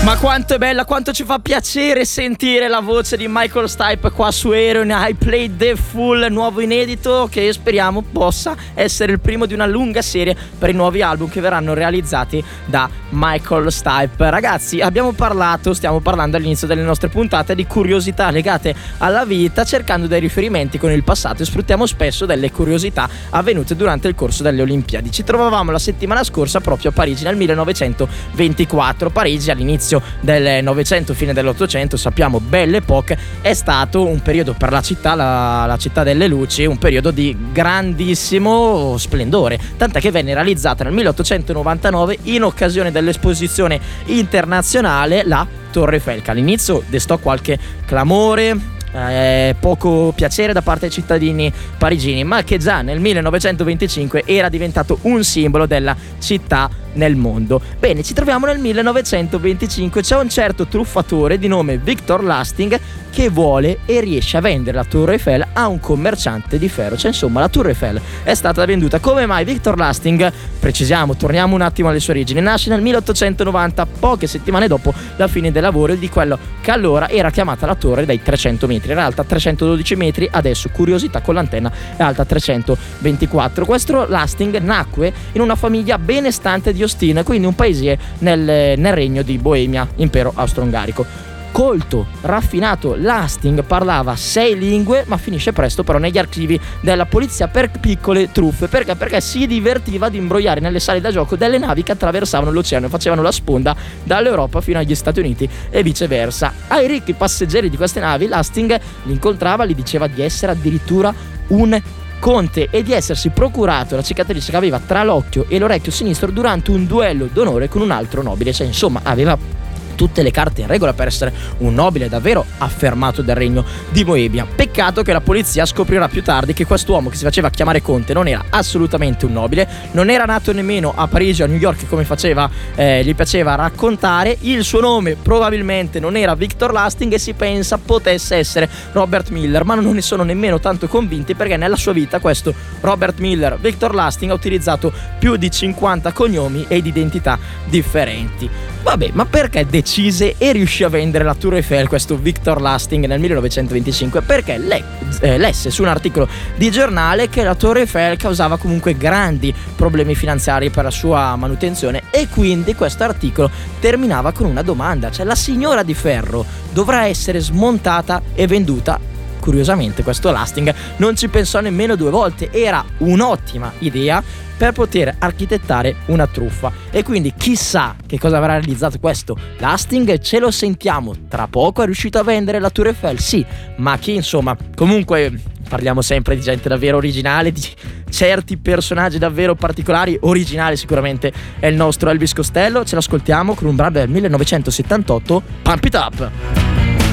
Ma quanto è bella, quanto ci fa piacere sentire la voce di Michael Stipe qua su Aeron. I Played the Fool, nuovo inedito che speriamo possa essere il primo di una lunga serie per i nuovi album che verranno realizzati da Michael Stipe. Ragazzi, stiamo parlando all'inizio delle nostre puntate di curiosità legate alla vita, cercando dei riferimenti con il passato, e sfruttiamo spesso delle curiosità avvenute durante il corso delle Olimpiadi. Ci trovavamo la settimana scorsa proprio a Parigi nel 1924. Parigi all'inizio del Novecento, fine dell'Ottocento, sappiamo belle epoche, è stato un periodo per la città, la città delle luci, un periodo di grandissimo splendore, tant'è che venne realizzata nel 1899 in occasione dell'esposizione internazionale la Torre Eiffel, che all'inizio destò qualche clamore, poco piacere da parte dei cittadini parigini, ma che già nel 1925 era diventato un simbolo della città nel mondo. Bene, ci troviamo nel 1925, c'è un certo truffatore di nome Victor Lasting che vuole e riesce a vendere la Torre Eiffel a un commerciante di ferro. Cioè, insomma, la Torre Eiffel è stata venduta. Come mai? Victor Lasting, precisiamo, torniamo un attimo alle sue origini, nasce nel 1890, poche settimane dopo la fine dei lavori di quello che allora era chiamata la torre dai 300 metri. Era alta 312 metri, adesso, curiosità, con l'antenna è alta 324. Questo Lasting nacque in una famiglia benestante di Ostina, quindi un paese nel regno di Boemia, impero austro-ungarico. Colto, raffinato, Lasting parlava 6 lingue, ma finisce presto però negli archivi della polizia per piccole truffe. Perché si divertiva ad imbrogliare nelle sale da gioco delle navi che attraversavano l'oceano e facevano la sponda dall'Europa fino agli Stati Uniti e viceversa. Ai ricchi passeggeri di queste navi Lasting li incontrava, gli diceva di essere addirittura un conte e di essersi procurato la cicatrice che aveva tra l'occhio e l'orecchio sinistro durante un duello d'onore con un altro nobile. Cioè, insomma, aveva tutte le carte in regola per essere un nobile davvero affermato del regno di Boemia. Peccato che la polizia scoprirà più tardi che quest'uomo che si faceva chiamare conte non era assolutamente un nobile, non era nato nemmeno a Parigi o a New York come gli piaceva raccontare. Il suo nome probabilmente non era Victor Lasting e si pensa potesse essere Robert Miller, ma non ne sono nemmeno tanto convinti, perché nella sua vita questo Robert Miller, Victor Lasting, ha utilizzato più di 50 cognomi ed identità differenti. Vabbè, ma perché decise e riuscì a vendere la Tour Eiffel questo Victor Lasting nel 1925? Perché lesse su un articolo di giornale che la Torre Eiffel causava comunque grandi problemi finanziari per la sua manutenzione, e quindi questo articolo terminava con una domanda, cioè: la signora di ferro dovrà essere smontata e venduta? Curiosamente questo Lasting non ci pensò nemmeno 2 volte, era un'ottima idea per poter architettare una truffa, e quindi chissà che cosa avrà realizzato questo Lasting. Ce lo sentiamo tra poco. È riuscito a vendere la Tour Eiffel? Sì, ma chi, insomma, comunque parliamo sempre di gente davvero originale, di certi personaggi davvero particolari. Originale sicuramente è il nostro Elvis Costello. Ce l'ascoltiamo con un brano del 1978, Pump It Up.